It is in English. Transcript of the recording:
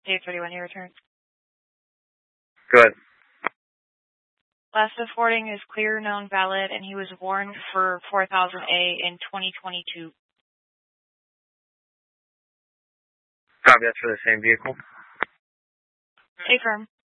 Date's ready when you return. Good. Last forwarding is clear, known, valid, and he was warned for 4000A in 2022. Copy, that's for the same vehicle. Stay firm.